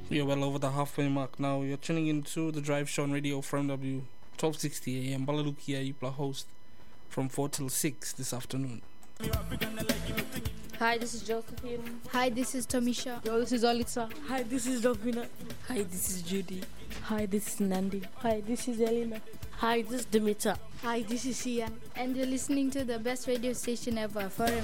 We are well over the halfway mark now. You're tuning into the Drive Show on Radio From W, 1260 AM. Balalukia, Yupla host from 4 till 6 this afternoon. Hi, this is Josephine. Hi, this is Tomisha. Yo, this is Olitsa. Hi, this is Dovina. Hi, this is Judy. Hi, this is Nandi. Hi, this is Elena. Hi, this is Dimitra. Hi, this is Ian. And you're listening to the best radio station ever, Foreign